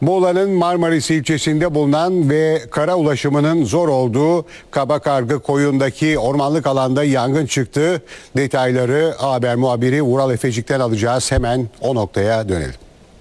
Muğla'nın Marmaris ilçesinde bulunan ve kara ulaşımının zor olduğu Kabakargı Koyun'daki ormanlık alanda yangın çıktı. Detayları haber muhabiri Vural Efecik'ten alacağız. Hemen o noktaya dönelim.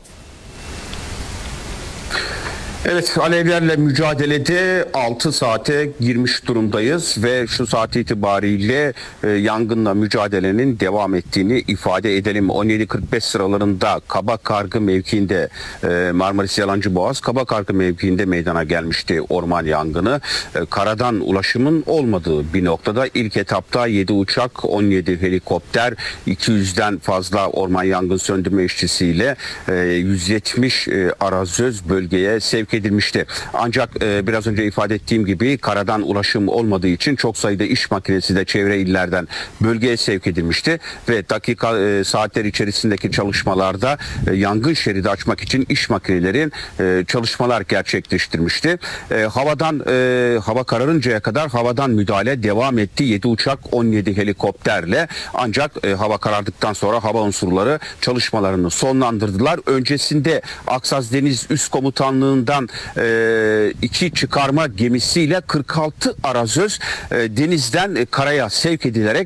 Evet, alevlerle mücadelede 6 saate girmiş durumdayız ve şu saat itibariyle yangınla mücadelenin devam ettiğini ifade edelim. 17.45 sıralarında Kabakargı mevkiinde Marmaris Yalancıboğaz Kabakargı mevkiinde meydana gelmişti orman yangını. Karadan ulaşımın olmadığı bir noktada ilk etapta 7 uçak, 17 helikopter, 200'den fazla orman yangın söndürme işçisiyle 170 arazöz bölgeye sevk edilmişti. Ancak biraz önce ifade ettiğim gibi karadan ulaşım olmadığı için çok sayıda iş makinesi de çevre illerden bölgeye sevk edilmişti ve saatler içerisindeki çalışmalarda yangın şeridi açmak için iş makinelerin çalışmalar gerçekleştirmişti. Hava kararıncaya kadar havadan müdahale devam etti. 7 uçak, 17 helikopterle, ancak hava karardıktan sonra hava unsurları çalışmalarını sonlandırdılar. Öncesinde Aksaz Deniz Üst Komutanlığı'ndan 2 çıkarma gemisiyle 46 arazöz denizden karaya sevk edilerek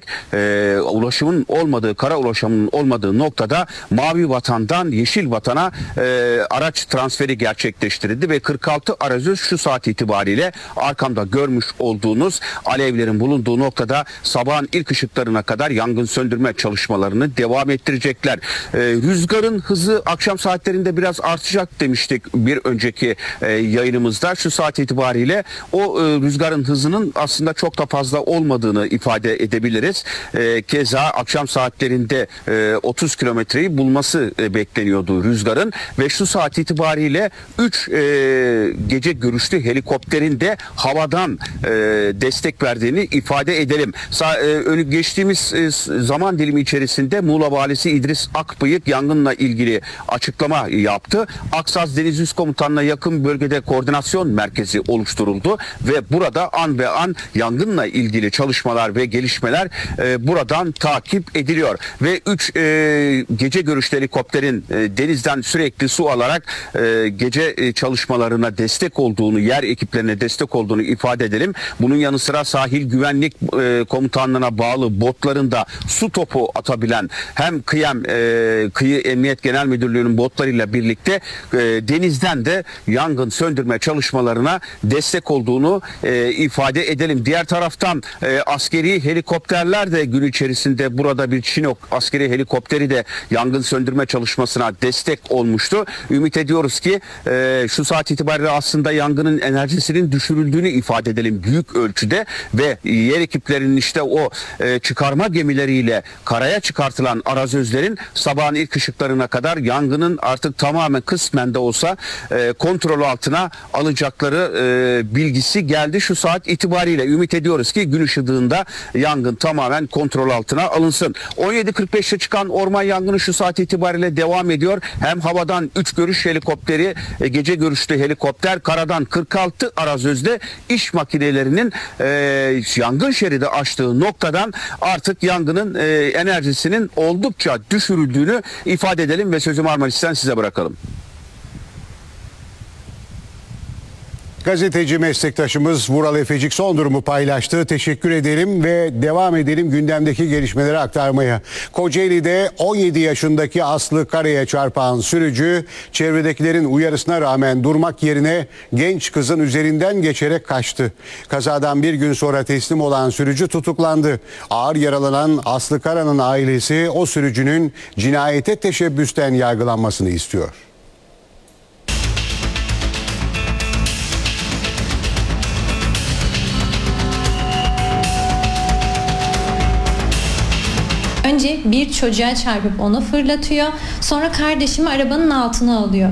kara ulaşımının olmadığı noktada Mavi Vatan'dan Yeşil Vatan'a araç transferi gerçekleştirildi ve 46 arazöz şu saat itibariyle arkamda görmüş olduğunuz alevlerin bulunduğu noktada sabahın ilk ışıklarına kadar yangın söndürme çalışmalarını devam ettirecekler. Rüzgarın hızı akşam saatlerinde biraz artacak demiştik bir önceki yayınımızda. Şu saat itibariyle o rüzgarın hızının aslında çok da fazla olmadığını ifade edebiliriz. Keza akşam saatlerinde 30 kilometreyi bulması bekleniyordu rüzgarın ve şu saat itibariyle 3 gece görüşlü helikopterin de havadan destek verdiğini ifade edelim. Geçtiğimiz zaman dilimi içerisinde Muğla Valisi İdris Akbıyık yangınla ilgili açıklama yaptı. Aksaz Deniz Üst Komutanlığı'na yakın bölgede koordinasyon merkezi oluşturuldu ve burada an be an yangınla ilgili çalışmalar ve gelişmeler buradan takip ediliyor ve 3 gece görüşlü helikopterin denizden sürekli su alarak gece çalışmalarına destek olduğunu, yer ekiplerine destek olduğunu ifade edelim. Bunun yanı sıra sahil güvenlik komutanlığına bağlı botlarında su topu atabilen hem Kıyı Emniyet Genel Müdürlüğü'nün botlarıyla birlikte denizden de yangın söndürme çalışmalarına destek olduğunu ifade edelim. Diğer taraftan askeri helikopterler de gün içerisinde burada bir Chinook askeri helikopteri de yangın söndürme çalışmasına destek olmuştu. Ümit ediyoruz ki şu saat itibariyle aslında yangının enerjisinin düşürüldüğünü ifade edelim büyük ölçüde ve yer ekiplerinin işte o çıkarma gemileriyle karaya çıkartılan arazözlerin sabahın ilk ışıklarına kadar yangının artık tamamen kısmen de olsa kontrol altına alacakları bilgisi geldi şu saat itibariyle. Ümit ediyoruz ki gün ışıdığında yangın tamamen kontrol altına alınsın. 17.45'te çıkan orman yangını şu saat itibariyle devam ediyor. Hem havadan 3 görüş helikopteri, gece görüşlü helikopter, karadan 46 arazözde iş makinelerinin yangın şeridi açtığı noktadan artık yangının enerjisinin oldukça düşürüldüğünü ifade edelim ve sözü Marmaris'ten size bırakalım. Gazeteci meslektaşımız Vural Efecik son durumu paylaştı. Teşekkür edelim ve devam edelim gündemdeki gelişmeleri aktarmaya. Kocaeli'de 17 yaşındaki Aslı Kara'ya çarpan sürücü çevredekilerin uyarısına rağmen durmak yerine genç kızın üzerinden geçerek kaçtı. Kazadan bir gün sonra teslim olan sürücü tutuklandı. Ağır yaralanan Aslı Kara'nın ailesi o sürücünün cinayete teşebbüsten yargılanmasını istiyor. Önce bir çocuğa çarpıp onu fırlatıyor. Sonra kardeşimi arabanın altına alıyor.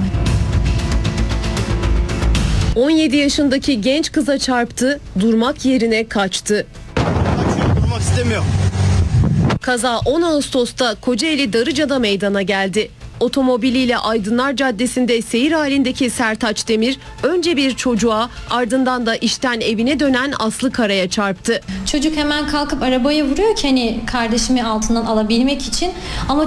17 yaşındaki genç kıza çarptı, durmak yerine kaçtı. Durmak istemiyor. Kaza 10 Ağustos'ta Kocaeli Darıca'da meydana geldi. Otomobiliyle Aydınlar Caddesi'nde seyir halindeki Sertaç Demir önce bir çocuğa, ardından da işten evine dönen Aslı Kara'ya çarptı. Çocuk hemen kalkıp arabaya vuruyor ki hani kardeşimi altından alabilmek için, ama